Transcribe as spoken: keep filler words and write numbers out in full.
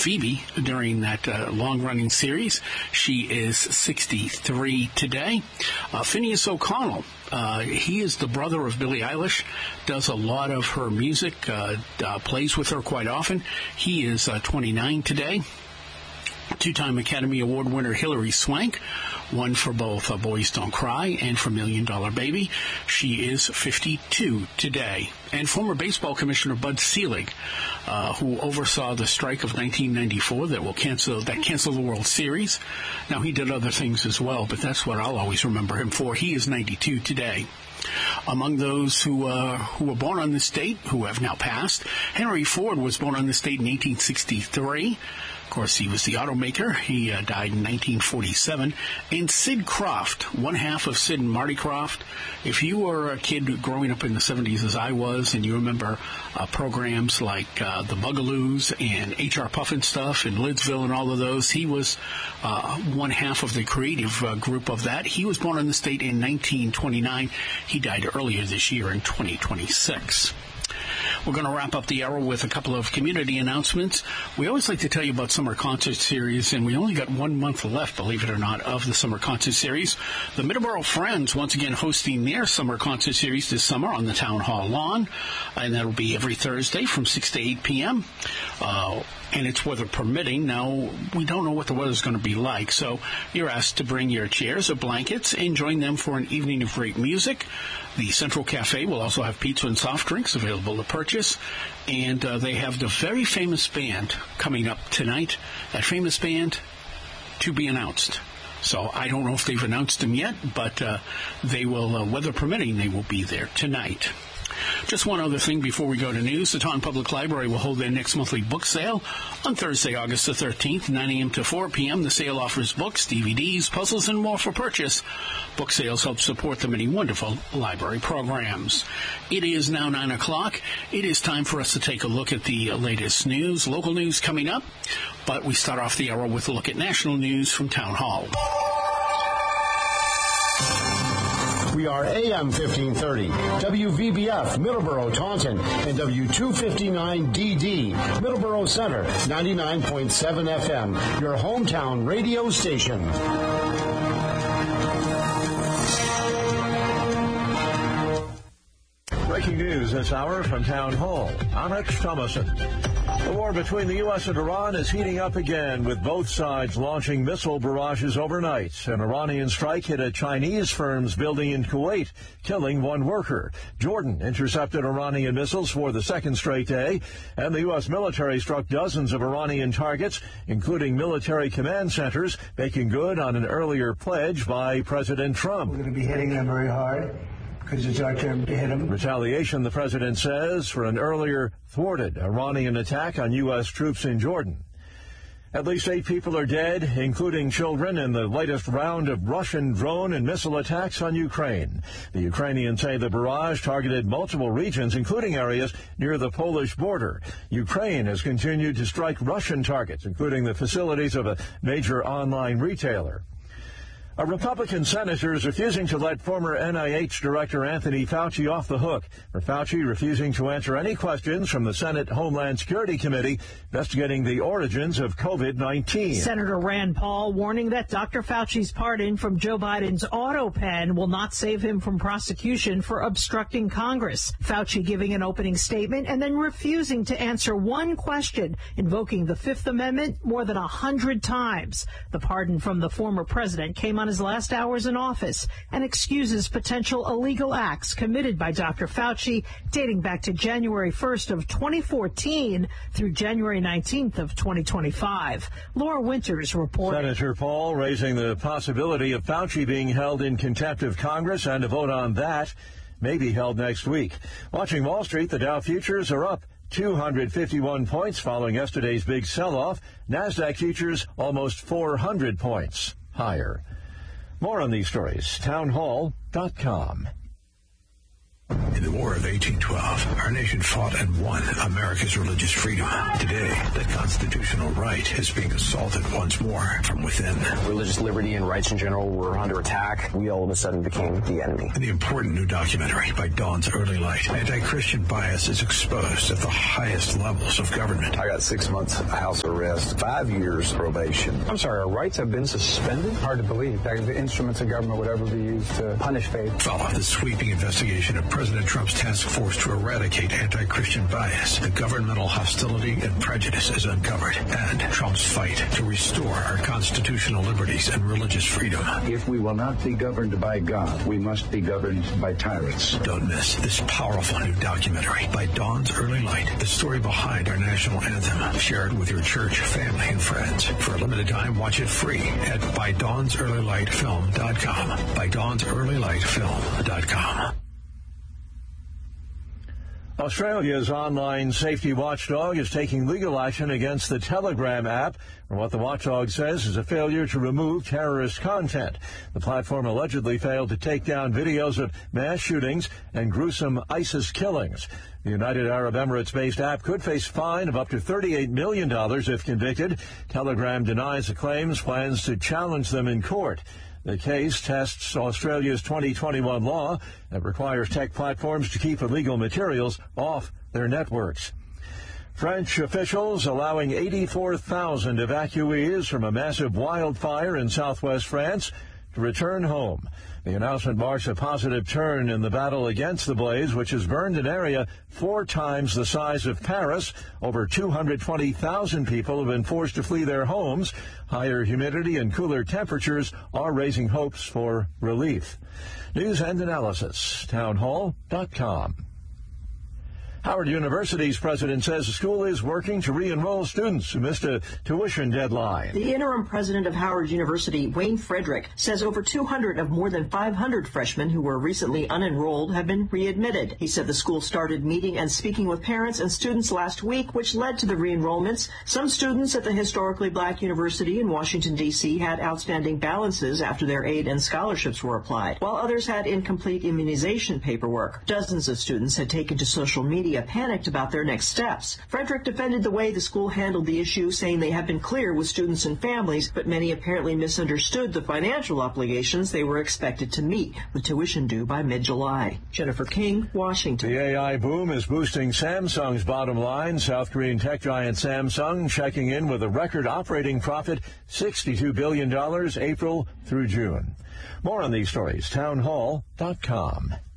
Phoebe during that uh, long-running series. She is sixty-three today. Uh, Phineas O'Connell, uh, he is the brother of Billie Eilish, does a lot of her music, uh, uh, plays with her quite often. He is uh, twenty-nine today. Two-time Academy Award winner Hilary Swank, won for both uh, Boys Don't Cry and for Million Dollar Baby. She is fifty-two today. And former baseball commissioner Bud Selig, uh, who oversaw the strike of nineteen ninety-four that will cancel that canceled the World Series. Now, he did other things as well, but that's what I'll always remember him for. He is ninety-two today. Among those who uh, who were born on this date, who have now passed, Henry Ford was born on this date in eighteen sixty-three. Of course, he was the automaker. He uh, died in nineteen forty-seven. And Sid Croft, one half of Sid and Marty Croft. If you were a kid growing up in the seventies as I was, and you remember uh, programs like uh, The Bugaloos and H R Pufnstuf and Lidsville and all of those, he was uh, one half of the creative uh, group of that. He was born in the state in nineteen twenty-nine. He died earlier this year in twenty twenty-six. We're going to wrap up the hour with a couple of community announcements. We always like to tell you about summer concert series, and we only got one month left, believe it or not, of the summer concert series. The Middleborough Friends, once again, hosting their summer concert series this summer on the Town Hall lawn, and that'll be every Thursday from six to eight p.m., uh, and it's weather permitting. Now, we don't know what the weather's going to be like, so you're asked to bring your chairs or blankets and join them for an evening of great music. The Central Cafe will also have pizza and soft drinks available to purchase, and uh, they have the very famous band coming up tonight. That famous band to be announced. So I don't know if they've announced them yet, but uh, they will, uh, weather permitting, they will be there tonight. Just one other thing before we go to news. The Taunton Public Library will hold their next monthly book sale on Thursday, August the thirteenth, nine a.m. to four p.m. The sale offers books, D V Ds, puzzles, and more for purchase. Book sales help support the many wonderful library programs. It is now nine o'clock. It is time for us to take a look at the latest news. Local news coming up, but we start off the hour with a look at national news from Town Hall. We are A M fifteen thirty, W V B F, Middleborough, Taunton, and W two fifty-nine D D, Middleborough Center, ninety-nine point seven F M, your hometown radio station. Breaking news this hour from Town Hall. Alex Thomason. The war between the U S and Iran is heating up again, with both sides launching missile barrages overnight. An Iranian strike hit a Chinese firm's building in Kuwait, killing one worker. Jordan intercepted Iranian missiles for the second straight day, and the U S military struck dozens of Iranian targets, including military command centers, making good on an earlier pledge by President Trump. We're going to be hitting them very hard, because it's our turn to hit them. Retaliation, the president says, for an earlier thwarted Iranian attack on U S troops in Jordan. At least eight people are dead, including children, in the latest round of Russian drone and missile attacks on Ukraine. The Ukrainians say the barrage targeted multiple regions, including areas near the Polish border. Ukraine has continued to strike Russian targets, including the facilities of a major online retailer. A Republican senator is refusing to let former N I H Director Anthony Fauci off the hook for Fauci refusing to answer any questions from the Senate Homeland Security Committee investigating the origins of COVID nineteen. Senator Rand Paul warning that Doctor Fauci's pardon from Joe Biden's auto pen will not save him from prosecution for obstructing Congress. Fauci giving an opening statement and then refusing to answer one question, invoking the Fifth Amendment more than a hundred times. The pardon from the former president came on his last hours in office and excuses potential illegal acts committed by Doctor Fauci dating back to January first of twenty fourteen through January nineteenth of twenty twenty-five. Laura Winters reporting. Senator Paul raising the possibility of Fauci being held in contempt of Congress, and a vote on that may be held next week. Watching Wall Street, the Dow futures are up two hundred fifty-one points following yesterday's big sell-off. NASDAQ futures almost four hundred points higher. More on these stories, town hall dot com. In the War of eighteen twelve, our nation fought and won America's religious freedom. Today, that constitutional right is being assaulted once more from within. Religious liberty and rights in general were under attack. We all of a sudden became the enemy. In the important new documentary by Dawn's Early Light, anti-Christian bias is exposed at the highest levels of government. I got six months house arrest, five years probation. I'm sorry, our rights have been suspended? Hard to believe that the instruments of government would ever be used to punish faith. Follow the sweeping investigation of President Trump's task force to eradicate anti-Christian bias, the governmental hostility and prejudice is uncovered, and Trump's fight to restore our constitutional liberties and religious freedom. If we will not be governed by God, we must be governed by tyrants. Don't miss this powerful new documentary by Dawn's Early Light, the story behind our national anthem. Share it with your church, family, and friends. For a limited time, watch it free at by dawns early light film dot com. by dawns early light film dot com. Australia's online safety watchdog is taking legal action against the Telegram app for what the watchdog says is a failure to remove terrorist content. The platform allegedly failed to take down videos of mass shootings and gruesome ISIS killings. The United Arab Emirates-based app could face a fine of up to thirty-eight million dollars if convicted. Telegram denies the claims, plans to challenge them in court. The case tests Australia's twenty twenty-one law that requires tech platforms to keep illegal materials off their networks. French officials allowing eighty-four thousand evacuees from a massive wildfire in southwest France to return home. The announcement marks a positive turn in the battle against the blaze, which has burned an area four times the size of Paris. Over two hundred twenty thousand people have been forced to flee their homes. Higher humidity and cooler temperatures are raising hopes for relief. News and analysis, townhall dot com. Howard University's president says the school is working to re-enroll students who missed a tuition deadline. The interim president of Howard University, Wayne Frederick, says over two hundred of more than five hundred freshmen who were recently unenrolled have been readmitted. He said the school started meeting and speaking with parents and students last week, which led to the re-enrollments. Some students at the historically black university in Washington, D C had outstanding balances after their aid and scholarships were applied, while others had incomplete immunization paperwork. Dozens of students had taken to social media panicked about their next steps. Frederick defended the way the school handled the issue, saying they have been clear with students and families, but many apparently misunderstood the financial obligations they were expected to meet, with tuition due by mid-July. Jennifer King, Washington. The A I boom is boosting Samsung's bottom line. South Korean tech giant Samsung checking in with a record operating profit, sixty-two billion dollars, April through June. More on these stories, townhall dot com.